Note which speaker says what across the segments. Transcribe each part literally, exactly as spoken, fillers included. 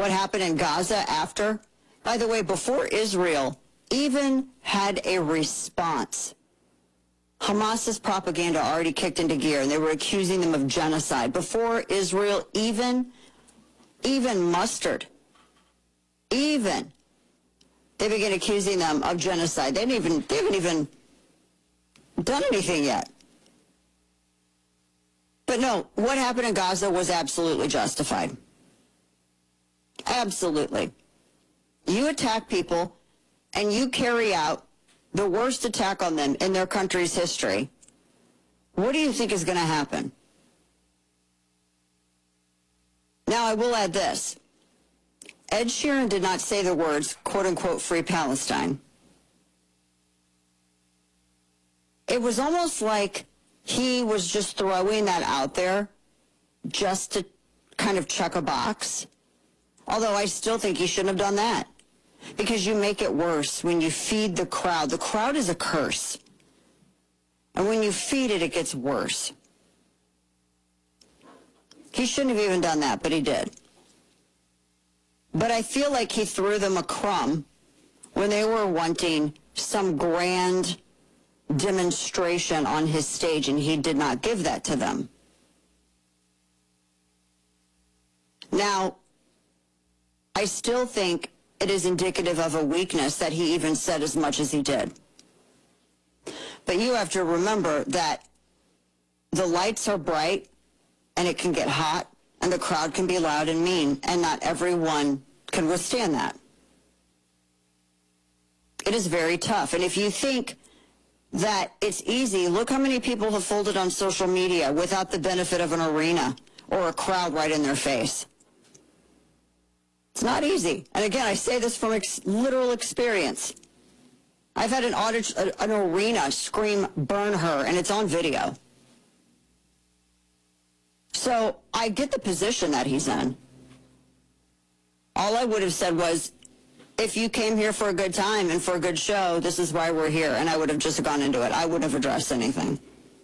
Speaker 1: what happened in Gaza after? By the way, before Israel even had a response, Hamas's propaganda already kicked into gear, and they were accusing them of genocide. Before Israel even, even mustered, even, they began accusing them of genocide. They didn't even, they haven't even done anything yet. But no, what happened in Gaza was absolutely justified. Absolutely. You attack people and you carry out the worst attack on them in their country's history. What do you think is going to happen? Now, I will add this. Ed Sheeran did not say the words, quote unquote, free Palestine. It was almost like he was just throwing that out there just to kind of check a box. Although I still think he shouldn't have done that, because you make it worse when you feed the crowd. The crowd is a curse. And when you feed it, it gets worse. He shouldn't have even done that, but he did. But I feel like he threw them a crumb when they were wanting some grand demonstration on his stage, and he did not give that to them. Now, I still think it is indicative of a weakness that he even said as much as he did. But you have to remember that the lights are bright, and it can get hot, and the crowd can be loud and mean, and not everyone can withstand that. It is very tough. And if you think that it's easy, look how many people have folded on social media without the benefit of an arena or a crowd right in their face. It's not easy. And again, I say this from ex- literal experience. I've had an, audit- an arena scream, burn her, and it's on video. So I get the position that he's in. All I would have said was, if you came here for a good time and for a good show, this is why we're here. And I would have just gone into it. I wouldn't have addressed anything.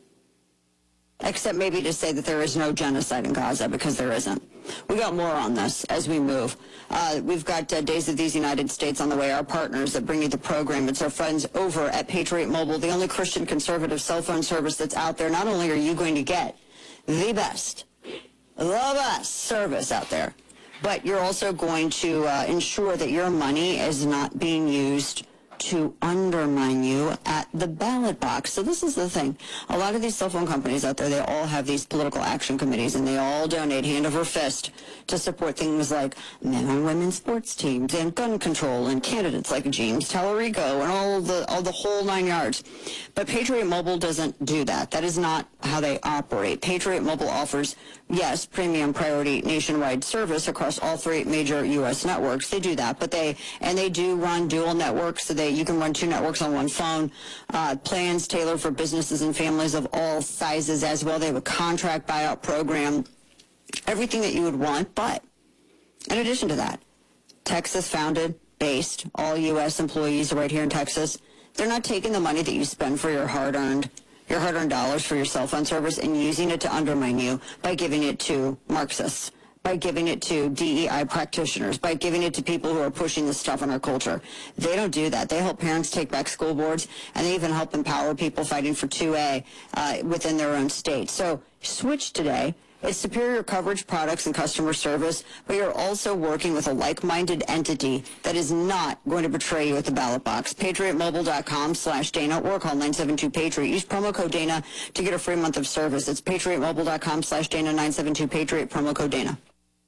Speaker 1: Except maybe to say that there is no genocide in Gaza, because there isn't. We got more on this as we move. Uh, we've got uh, Days of These United States on the way, our partners that bring you the program. It's our friends over at Patriot Mobile, the only Christian conservative cell phone service that's out there. Not only are you going to get the best, the best service out there, but you're also going to uh, ensure that your money is not being used to undermine you at the ballot box. So this is the thing. A lot of these cell phone companies out there, they all have these political action committees, and they all donate hand over fist to support things like men and women's sports teams and gun control and candidates like James Tallarico and all the all the whole nine yards. But Patriot Mobile doesn't do that. That is not how they operate. Patriot Mobile offers, yes, premium priority nationwide service across all three major U S networks. They do that, but they and they do run dual networks, so they you can run two networks on one phone. Uh, plans tailored for businesses and families of all sizes as well. They have a contract buyout program, everything that you would want. But in addition to that, Texas founded, based, all U S employees are right here in Texas. They're not taking the money that you spend for your hard-earned your hard-earned dollars for your cell phone service and using it to undermine you by giving it to Marxists, by giving it to D E I practitioners, by giving it to people who are pushing this stuff in our culture. They don't do that. They help parents take back school boards, and they even help empower people fighting for two A uh, within their own state. So switch today. It's superior coverage, products, and customer service, but you're also working with a like-minded entity that is not going to betray you at the ballot box. PatriotMobile.com slash Dana or call nine seven two Patriot. Use promo code Dana to get a free month of service. It's PatriotMobile.com slash Dana, nine seven two Patriot, promo code Dana.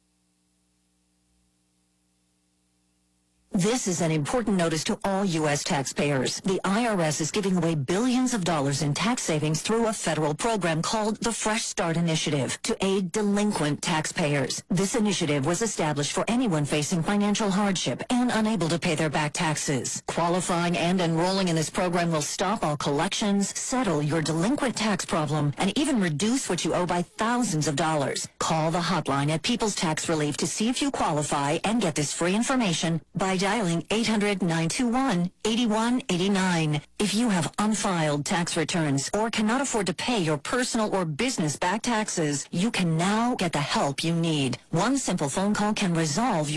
Speaker 2: This is an important notice to all U S taxpayers. The I R S is giving away billions of dollars in tax savings through a federal program called the Fresh Start Initiative to aid delinquent taxpayers. This initiative was established for anyone facing financial hardship and unable to pay their back taxes. Qualifying and enrolling in this program will stop all collections, settle your delinquent tax problem, and even reduce what you owe by thousands of dollars. Call the hotline at People's Tax Relief to see if you qualify and get this free information by dialing eight hundred, nine two one, eight one eight nine. If you have unfiled tax returns or cannot afford to pay your personal or business back taxes, you can now get the help you need. One simple phone call can resolve your